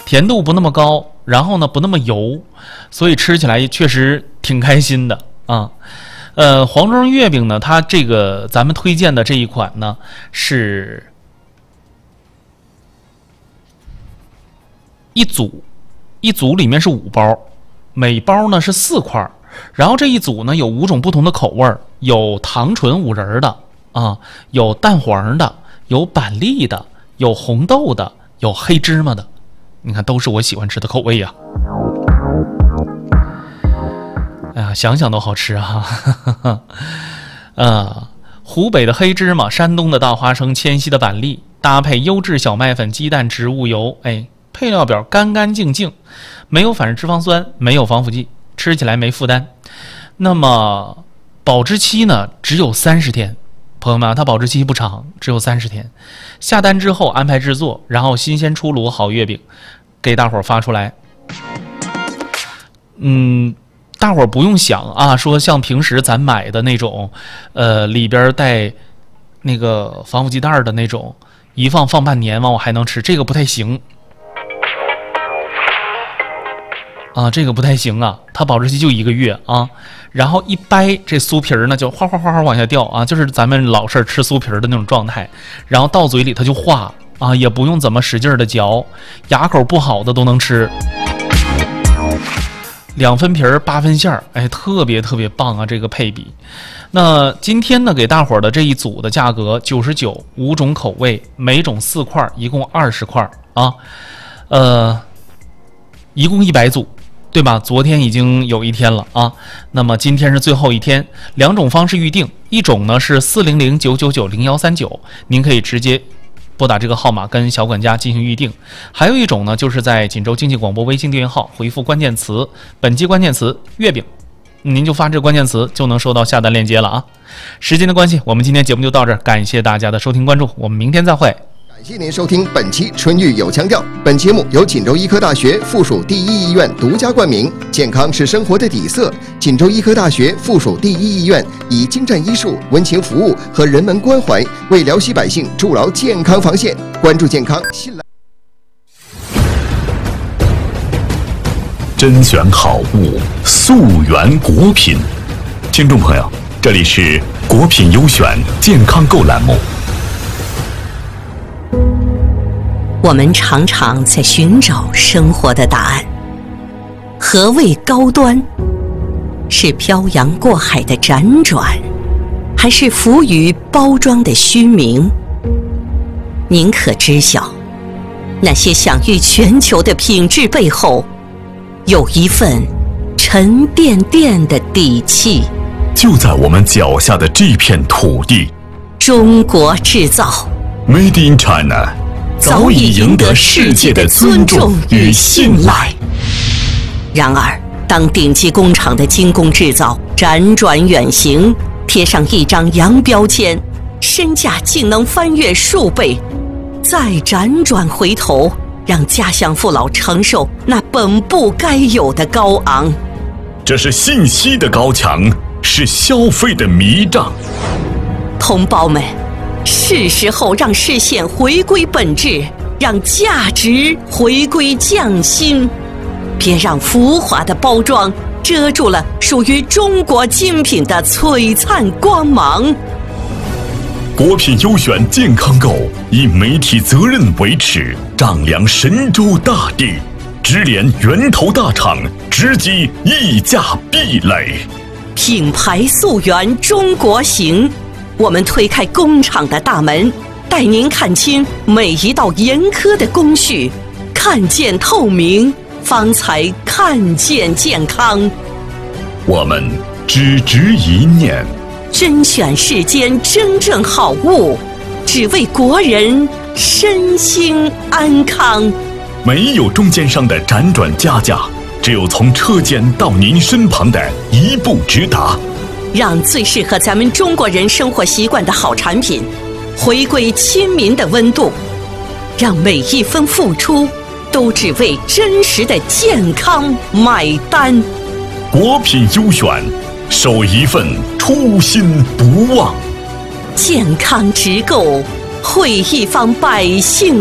甜度不那么高，然后呢不那么油，所以吃起来确实挺开心的啊。黄庄月饼呢，它这个咱们推荐的这一款呢是一组里面是5包，每包呢是4块，然后这一组呢有5种不同的口味，有糖醇5仁的啊，有蛋黄的，有板栗的，有红豆的，有黑芝麻的，你看都是我喜欢吃的口味呀。哎呀，想想都好吃啊！湖北的黑芝麻，山东的大花生，迁西的板栗，搭配优质小麦粉、鸡蛋、植物油，哎，配料表干干净净，没有反式脂肪酸，没有防腐剂，吃起来没负担。那么保质期呢，只有30天。朋友们啊，它保质期不长，只有30天。下单之后安排制作，然后新鲜出炉好月饼给大伙儿发出来。大伙儿不用想啊，说像平时咱买的那种，里边带那个防腐剂袋的那种，一放半年，完我还能吃，这个不太行啊，这个不太行啊，它保质期就1个月啊。然后一掰这酥皮儿呢，就哗哗哗哗往下掉啊，就是咱们老式吃酥皮儿的那种状态，然后到嘴里它就化啊，也不用怎么使劲的嚼，牙口不好的都能吃。2分皮儿8分馅儿，哎，特别特别棒啊！这个配比。那今天呢，给大伙儿的这一组的价格99，5种口味，每种4块，一共20块啊。一共100组，对吧？昨天已经有1天了啊。那么今天是最后1天，2种方式预定，一种呢是400-999-0139，您可以直接拨打这个号码跟小管家进行预定，还有一种呢，就是在锦州经济广播微信订阅号回复关键词，本期关键词月饼，您就发这个关键词就能收到下单链接了啊。时间的关系，我们今天节目就到这儿，感谢大家的收听关注，我们明天再会。 感谢您收听本期春雨有腔调。本节目由锦州医科大学附属第一医院独家冠名，健康是生活的底色。锦州医科大学附属第一医院以精湛医术、温情服务和人文关怀，为辽西百姓筑牢健康防线。关注健康，信赖。 甄选好物，溯源果品。听众朋友，这里是果品优选健康购栏目。 我们常常在寻找生活的答案。何谓高端？是漂洋过海的辗转，还是浮于包装的虚名？您可知晓，那些享誉全球的品质背后，有一份沉甸甸的底气。 就在我们脚下的这片土地， 中国制造 Made in China，早已赢得世界的尊重与信赖。 然而，当顶级工厂的精工制造辗转远行，贴上一张洋标签，身价竟能翻越数倍，再辗转回头，让家乡父老承受那本不该有的高昂。 这是信息的高墙，是消费的迷障。 同胞们，是时候让视线回归本质，让价值回归匠心，别让浮华的包装遮住了属于中国精品的璀璨光芒。 果品优选健康购，以媒体责任为耻，丈量神州大地，直连源头大厂，直击溢价壁垒。 品牌溯源中国行，我们推开工厂的大门，带您看清每一道严苛的工序，看见透明，方才看见健康。 我们只执一念， 甄选世间真正好物，只为国人身心安康。 没有中间商的辗转加价，只有从车间到您身旁的一步直达。 让最适合咱们中国人生活习惯的好产品回归亲民的温度，让每一分付出都只为真实的健康买单。 果品优选，守一份初心不忘。 健康直购，惠一方百姓